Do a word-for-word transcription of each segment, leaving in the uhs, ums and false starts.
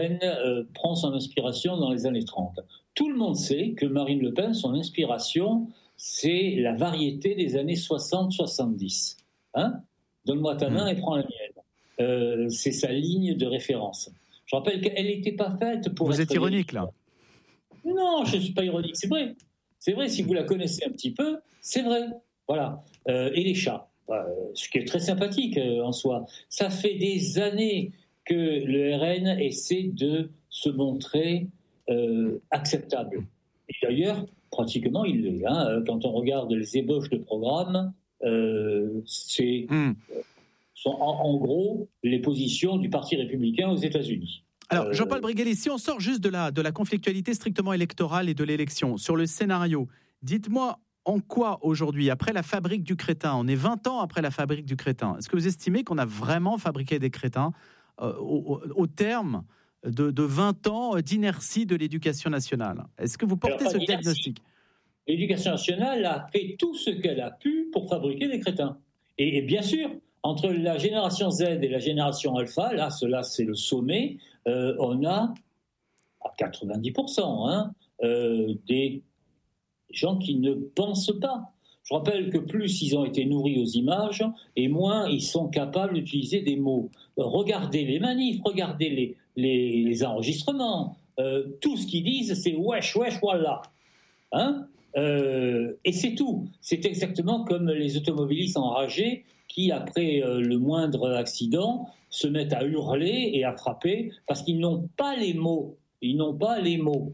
euh, prend son inspiration dans les années trente. Tout le monde sait que Marine Le Pen, son inspiration, c'est la variété des années soixante soixante-dix. Hein ? Donne-moi ta main et prends la mienne. Euh, c'est sa ligne de référence. Je rappelle qu'elle n'était pas faite pour... Vous être êtes ironique, là. Non, je ne suis pas ironique, c'est vrai. C'est vrai, si vous la connaissez un petit peu, c'est vrai. Voilà. Euh, et les chats, euh, ce qui est très sympathique euh, en soi. Ça fait des années que le R N essaie de se montrer euh, acceptable. Et d'ailleurs, pratiquement, il l'est. Hein. Quand on regarde les ébauches de programme, euh, c'est mm. sont en, en gros les positions du Parti républicain aux États-Unis. Alors, Jean-Paul Brigelli, si on sort juste de la, de la conflictualité strictement électorale et de l'élection, sur le scénario, dites-moi en quoi aujourd'hui, après la fabrique du crétin, on est vingt ans après la fabrique du crétin, est-ce que vous estimez qu'on a vraiment fabriqué des crétins euh, au, au terme de, de vingt ans d'inertie de l'éducation nationale ? Est-ce que vous portez Alors, ce diagnostic ? L'éducation nationale a fait tout ce qu'elle a pu pour fabriquer des crétins. Et, et bien sûr, entre la génération Z et la génération Alpha, là, cela c'est le sommet, euh, on a à quatre-vingt-dix pour cent hein, euh, des gens qui ne pensent pas. Je rappelle que plus ils ont été nourris aux images, et moins ils sont capables d'utiliser des mots. Regardez les manifs, regardez les, les, les enregistrements. Euh, tout ce qu'ils disent, c'est « wesh, wesh, voilà ». Hein euh, et c'est tout. C'est exactement comme les automobilistes enragés qui, après euh, le moindre accident, se mettent à hurler et à frapper parce qu'ils n'ont pas les mots. Ils n'ont pas les mots.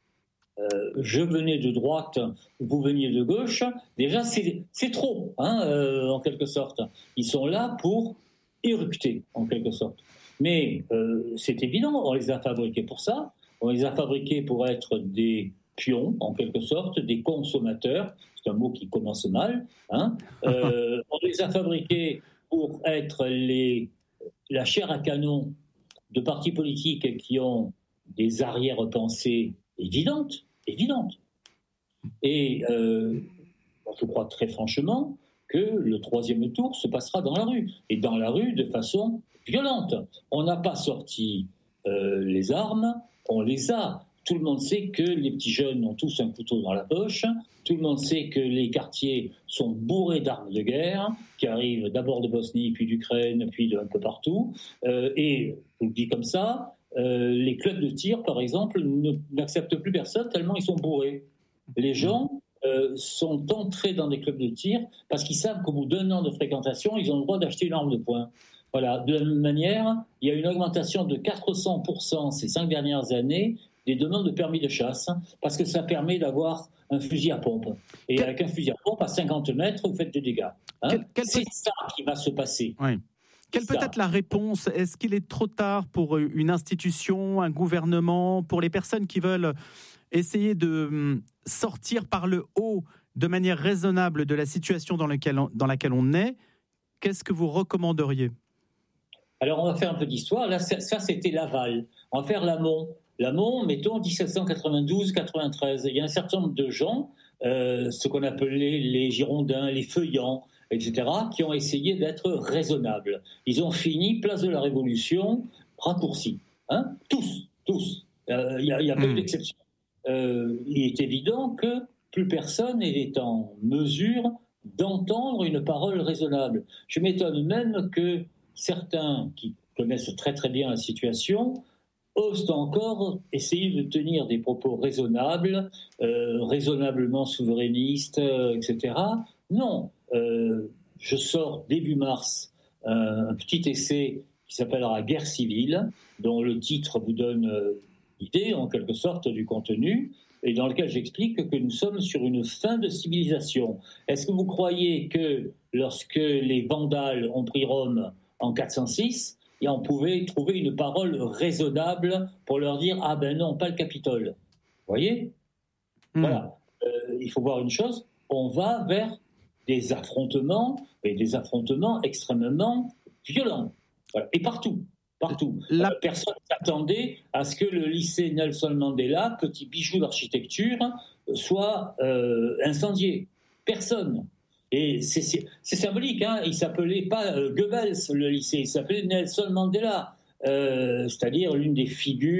Euh, je venais de droite, vous veniez de gauche. Déjà, c'est, c'est trop, hein, euh, en quelque sorte. Ils sont là pour érupter, en quelque sorte. Mais euh, c'est évident, on les a fabriqués pour ça. On les a fabriqués pour être des pions, en quelque sorte, des consommateurs. C'est un mot qui commence mal. Hein. Euh, on les a fabriqués pour être les, la chair à canon de partis politiques qui ont des arrière-pensées évidentes, évidentes. Et euh, je crois très franchement que le troisième tour se passera dans la rue. Et dans la rue de façon violente. On n'a pas sorti euh, les armes, on les a. Tout le monde sait que les petits jeunes ont tous un couteau dans la poche. Tout le monde sait que les quartiers sont bourrés d'armes de guerre, qui arrivent d'abord de Bosnie, puis d'Ukraine, puis d'un peu partout. Euh, et, je vous le dis comme ça, euh, les clubs de tir, par exemple, ne, n'acceptent plus personne tellement ils sont bourrés. Les gens euh, sont entrés dans des clubs de tir parce qu'ils savent qu'au bout d'un an de fréquentation, ils ont le droit d'acheter une arme de poing. Voilà. De la même manière, il y a une augmentation de quatre cents pour cent ces cinq dernières années des demandes de permis de chasse, parce que ça permet d'avoir un fusil à pompe. Et quel... avec un fusil à pompe, à cinquante mètres, vous faites des dégâts. Hein quel, quel c'est peut... ça qui va se passer. Oui. Quelle peut être la réponse ? Est-ce qu'il est trop tard pour une institution, un gouvernement, pour les personnes qui veulent essayer de sortir par le haut, de manière raisonnable, de la situation dans laquelle on, dans laquelle on est ? Qu'est-ce que vous recommanderiez ? Alors, on va faire un peu d'histoire. Là, ça, ça c'était l'aval. On va faire l'amont. L'amont, mettons, dix-sept cent quatre-vingt-douze quatre-vingt-treize. Il y a un certain nombre de gens, euh, ce qu'on appelait les Girondins, les Feuillants, et cetera, qui ont essayé d'être raisonnables. Ils ont fini, place de la Révolution, raccourci. Hein ? Tous, tous. Il euh, n'y a, y a pas eu d'exception. Euh, il est évident que plus personne n'est en mesure d'entendre une parole raisonnable. Je m'étonne même que certains qui connaissent très très bien la situation osent encore essayer de tenir des propos raisonnables, euh, raisonnablement souverainistes, euh, et cetera. Non, euh, je sors début mars euh, un petit essai qui s'appellera « Guerre civile », dont le titre vous donne euh, l'idée, en quelque sorte, du contenu, et dans lequel j'explique que nous sommes sur une fin de civilisation. Est-ce que vous croyez que lorsque les Vandales ont pris Rome en quatre cent six, et on pouvait trouver une parole raisonnable pour leur dire « Ah ben non, pas le Capitole ». Vous voyez ? mmh. Voilà. Euh, il faut voir une chose, on va vers des affrontements, et des affrontements extrêmement violents. Voilà. Et partout, partout. La... Euh, personne ne s'attendait à ce que le lycée Nelson Mandela, petit bijou d'architecture, soit euh, incendié. Personne. Et c'est, c'est, c'est symbolique, hein. Il s'appelait pas euh, Goebbels, le lycée, il s'appelait Nelson Mandela. euh, c'est-à-dire l'une des figures